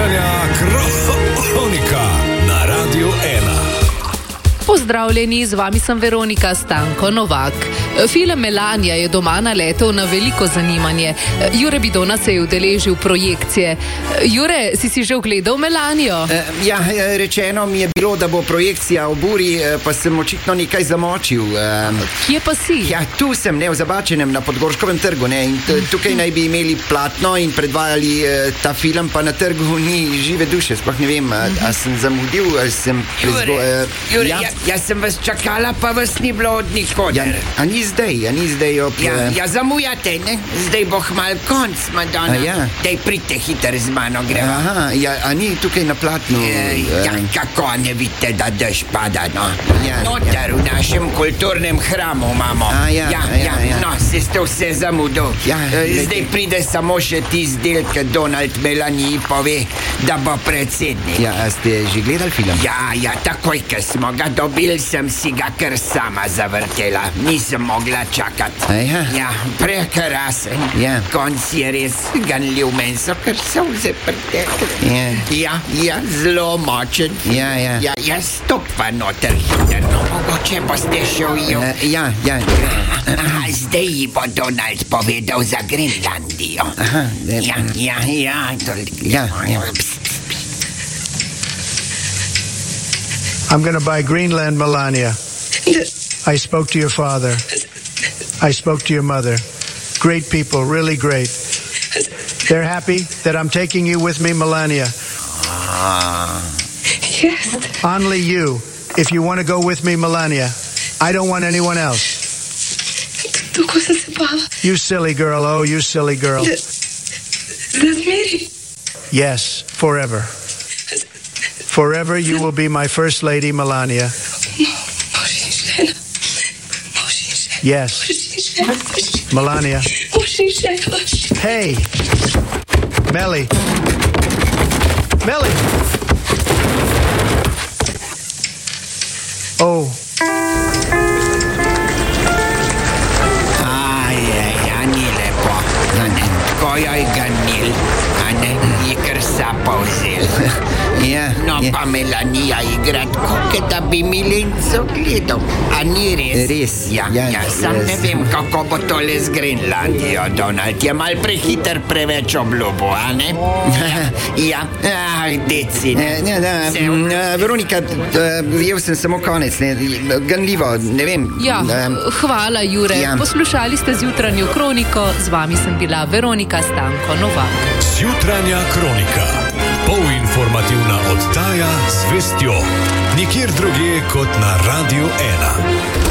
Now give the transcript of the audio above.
Jutranja kronika na Radiu 1. Pozdravljeni, z vami sem Veronika Stanko Novak. Film Melania je doma naletel na veliko zanimanje. Jure Bidona se je udeležil projekcije. Jure, si že ogledal Melanijo? Rečeno mi je bilo, da bo projekcija o buri, pa sem očitno nekaj zamočil. Kje pa si? Tu sem, v Zabačenem, na Podgorškovem trgu, in tukaj naj bi imeli platno in predvajali ta film, pa na trgu ni žive duše, sploh ne vem, a sem zamudil, ali sem... Jaz sem vas čakala, pa vas ni bilo od nikoder. A ni zdaj ob... Zamujate, ne? Zdaj bo hmal konc, Madonna. Daj, pridite hiter z mano, gremo. A ni tukaj na platnu? Kako ne vidite, da dež pada, no? Noter v našem kulturnem hramu imamo. No, se ste vse zamudil. Zdaj pride samo še tisti del, ker Donald Melanie pove, da bo predsednik. A ste že gledali film? Takoj, ker smo ga dobili, sem si ga kar sama zavrtela. Nisem mogla čakati. Prekrasen. Konc je res ganljiv, meni so kar solze pretekle. Zelo močen. Stopva noter hiter, no mogoče boste še ujel. Zdaj ji bo Donald povedal za Grenlandijo. I'm going to buy Greenland, Melania. I spoke to your father. I spoke to your mother. Great people, really great. They're happy that I'm taking you with me, Melania. Yes. Only you. If you want to go with me, Melania. I don't want anyone else. You silly girl, oh, you silly girl. That's me. Yes, forever. Forever you will be my first lady, Melania. Yes. Melania. Hey. Melly. Oh. Ni lepo. Ko jo je ganil, je kar sapa vzel. No pa Melanija igra tako, da bi Milenco gledal. A ni res? Res. Sam ne vem, kako bo tole z Grenlandijo, Donald. Je mal prehiter, preveč obljubo, a ne? Deci. Veronika, jel sem samo konec, ganljivo, ne vem. Hvala, Jure. Poslušali ste Zjutranjo kroniko, z vami sem bila Veronika Stanko Novak. Zjutranja kronika. Polinformativna oddaja z vestjo. Nikjer drugje kot na Radiu 1.